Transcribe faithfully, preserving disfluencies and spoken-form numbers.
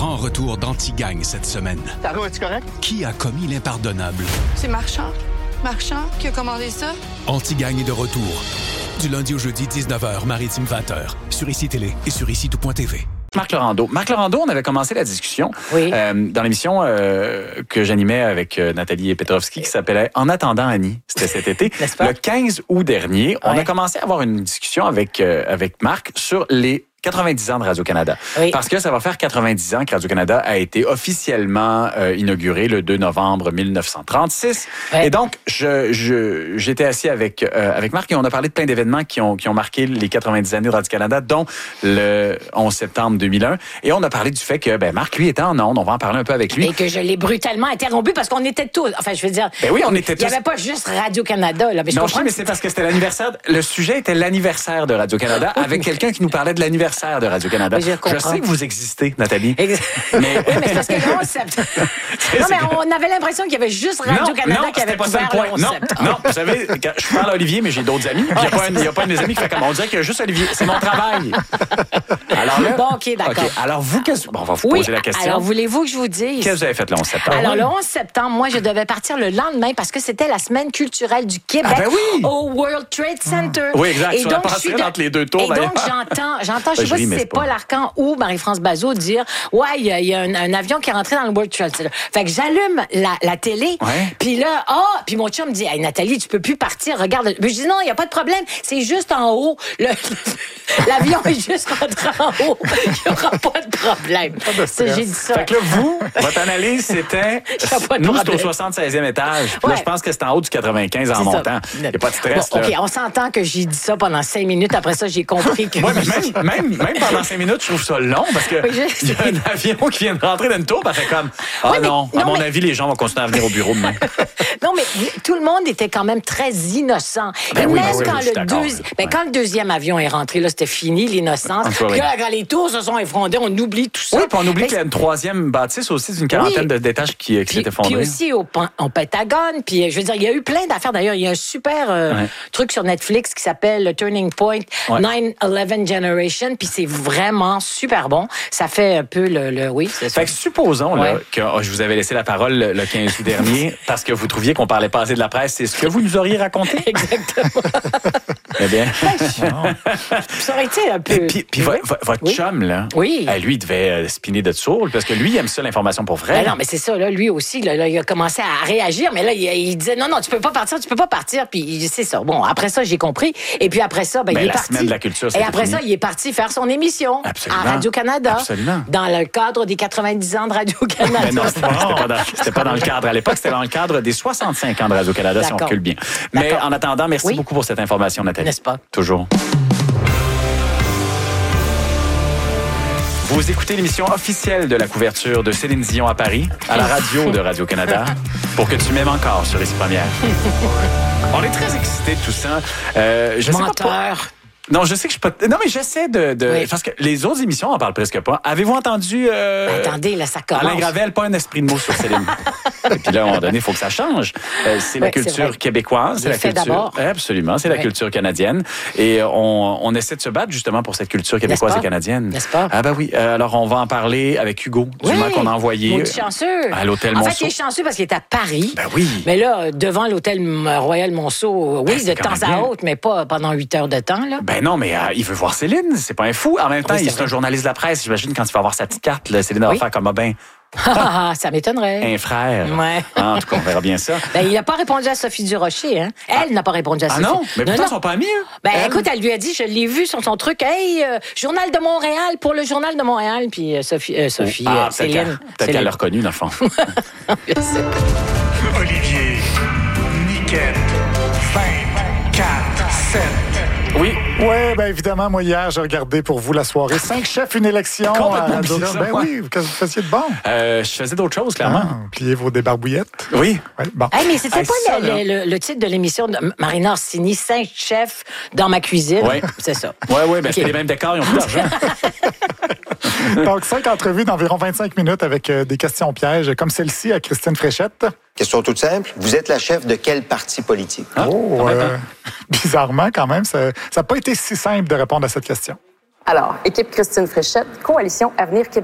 grand retour d'Anti-Gang cette semaine. Taro, es-tu correct? Qui a commis l'impardonnable? C'est Marchand. Marchand qui a commandé ça. Anti-Gang est de retour. Du lundi au jeudi, dix-neuf heures, Maritime vingt heures. Sur Ici Télé et sur ici tout point t v. Marc Laurando. Marc Laurando, on avait commencé la discussion oui. euh, dans l'émission euh, que j'animais avec euh, Nathalie Petrovski qui s'appelait En attendant Annie. C'était cet été. Le quinze août dernier, ouais. on a commencé à avoir une discussion avec, euh, avec Marc sur les quatre-vingt-dix ans de Radio-Canada. Oui. Parce que ça va faire quatre-vingt-dix ans que Radio-Canada a été officiellement euh, inauguré le deux novembre mille neuf cent trente-six. Oui. Et donc, je, je, j'étais assis avec, euh, avec Marc et on a parlé de plein d'événements qui ont, qui ont marqué les quatre-vingt-dix années de Radio-Canada, dont le onze septembre deux mille un. Et on a parlé du fait que ben, Marc, lui, était en onde. On va en parler un peu avec lui. Et que je l'ai brutalement interrompu parce qu'on était tous... Enfin, je veux dire... Ben oui, on était tous... Il n'y avait pas juste Radio-Canada. Là, mais je non, comprends je sais, mais c'est parce que c'était l'anniversaire... Le sujet était l'anniversaire de Radio-Canada avec quelqu'un qui nous parlait de l'anniversaire de Radio-Canada. Je, je sais que vous existez, Nathalie. Ex- mais... oui, mais c'est parce que le onze septembre... non, mais on avait l'impression qu'il y avait juste Radio-Canada non, non, qui avait couvert le onze septembre. Non, vous savez, quand je parle à Olivier, mais j'ai d'autres amis. Il n'y a, a pas un de mes amis qui fait comme... On dirait qu'il y a juste Olivier. C'est mon travail. Alors là... Bon, OK, d'accord. Okay. Alors, vous, qu'est-ce... Bon, on va vous oui, poser la question. Alors, voulez-vous que je vous dise... Qu'est-ce que vous avez fait le onze septembre? Alors, le onze septembre, moi, je devais partir le lendemain parce que c'était la semaine culturelle du Québec ah ben oui. au World Trade Center. Oui, exact. Et sur donc, la passerelle de... entre les deux tours, Et d'ailleurs. donc, j'entends, j'entends, je ne sais pas ris, si c'est Paul Arcand ou Marie-France Bazot dire « Ouais, il y a, y a un, un avion qui est rentré dans le World Trade Center. » Fait que j'allume la, la télé, ouais. puis là, ah, oh, puis mon chum me dit hey, « Nathalie, tu peux plus partir, regarde. » Je dis « Non, il n'y a pas de problème, c'est juste en haut. Le, l'avion est juste rentré en haut. Il n'y aura pas de problème. » J'ai dit ça. Fait que là, vous, votre analyse, c'était... Nous, c'est au soixante-seizième étage. Puis ouais. là, je pense que c'est en haut du quatre-vingt-quinze en montant. Il n'y a pas de stress. Bon, là. OK, on s'entend que j'ai dit ça pendant cinq minutes. Après ça, j'ai compris que... Oui, mais même, même, même pendant cinq minutes, je trouve ça long parce que oui, il y a un avion qui vient de rentrer dans une tour, elle fait comme ah oui, non, non, à mon mais... avis, les gens vont continuer à venir au bureau demain. Non, mais tout le monde était quand même très innocent. Ben Et oui, même oui, quand, oui, le deuxi... ben, ouais. quand le deuxième avion est rentré, là, c'était fini, l'innocence. Puis oui. là, quand les tours se sont effondrées, on oublie tout ça. Oui, puis on oublie mais... qu'il y a une troisième bâtisse aussi d'une quarantaine oui. d'étages qui, qui s'est effondrée. Puis aussi au, au Pentagone. Puis, je veux dire, il y a eu plein d'affaires. D'ailleurs, il y a un super euh, ouais. truc sur Netflix qui s'appelle Turning Point ouais. nine eleven Generation. Puis c'est vraiment super bon. Ça fait un peu le... le oui, c'est ça. Fait que supposons ouais. là, que oh, je vous avais laissé la parole le, le quinze août dernier parce que vous trouviez qu'on parlait pas assez de la presse. C'est ce que vous nous auriez raconté? Exactement. Eh bien... Ça aurait été un peu... Puis, puis oui. votre, votre oui. chum, là, oui. euh, lui, il devait euh, spinner de sourd parce que lui, il aime ça, l'information pour vrai. Ben non, mais c'est ça, là, lui aussi, là, là, il a commencé à réagir, mais là, il, il disait non, non, tu peux pas partir, tu peux pas partir. Puis c'est ça. Bon, après ça, j'ai compris. Et puis après ça, ben, ben il est la parti. Semaine de la culture, Et après fini. ça, il est parti faire son émission Absolument. à Radio-Canada. Absolument. Dans le cadre des quatre-vingt-dix ans de Radio-Canada. Ben non, c'était pas, dans, c'était pas dans le cadre à l'époque, c'était dans le cadre des soixante-cinq ans de Radio-Canada, D'accord. si on recule bien. Mais D'accord. en attendant, merci oui. beaucoup pour cette information, Nathalie. N'est-ce pas? Toujours. Vous écoutez l'émission officielle de la couverture de Céline Dion à Paris, à la radio de Radio-Canada, pour que tu m'aimes encore sur Ici Première. On est très excités de tout ça. Euh, je Menteur. Sais pas pour... Non, je sais que je suis pas... Non, mais j'essaie de... de... Oui. Parce que les autres émissions en parlent presque pas. Avez-vous entendu... Euh... Ben, attendez, là, ça commence. Alain Gravel, pas un esprit de mots sur Céline. Et puis là, à un moment donné, il faut que ça change. Euh, c'est oui, la culture c'est québécoise. C'est la fait culture... d'abord. Absolument, c'est oui. la culture canadienne. Et on, on essaie de se battre justement pour cette culture québécoise et canadienne. N'est-ce pas? Ah ben oui. Euh, alors, on va en parler avec Hugo, du oui. qu'on a envoyé Maudit chanceux. à l'hôtel en Monceau. En fait, il est chanceux parce qu'il est à Paris. Ben oui. Mais là, devant l'hôtel Royal Monceau, oui, ben, de temps à autre, mais pas pendant huit heures de temps. Là. Ben non, mais euh, il veut voir Céline, c'est pas un fou. En même temps, oui, c'est, il, c'est un journaliste de la presse. J'imagine quand il va avoir sa petite carte, là, Céline oui. va faire comme ah ben. Ça m'étonnerait. Un frère. Ouais. Ah, en tout cas, on verra bien ça. Ben, il n'a pas répondu à Sophie Durocher. Hein? Elle ah. n'a pas répondu à Sophie. Ah non? Mais pourtant, ils sont pas amis. Hein? Ben, elle... écoute, elle lui a dit, je l'ai vu sur son truc, hey, euh, Journal de Montréal, pour le Journal de Montréal. Puis euh, Sophie, euh, Sophie oh. ah, euh, Céline. Peut-être, peut-être qu'elle l'a reconnu, dans le fond. Olivier, Niquette, vingt-quatre sept. Oui. Oui, bien évidemment, moi hier, j'ai regardé pour vous la soirée. Cinq chefs, une élection. Complètement à bizarre, Ben ouais. oui, qu'est-ce que vous faisiez de bon? Euh, je faisais d'autres choses, clairement. Ah, pliez vos débarbouillettes. Oui. Ouais, bon. Hey, mais c'était hey, pas ça, le, le, le titre de l'émission de Marina Orsini, Cinq chefs dans ma cuisine. Oui. C'est ça. Oui, oui, mais okay. C'était les mêmes décors, ils ont plus d'argent. Donc, cinq entrevues d'environ vingt-cinq minutes avec euh, des questions pièges, comme celle-ci à Christine Fréchette. Question toute simple. Vous êtes la chef de quel parti politique? Ah, oh, euh, bizarrement, quand même, ça n'a pas été si simple de répondre à cette question. Alors, équipe Christine Fréchette, Coalition Avenir Québec.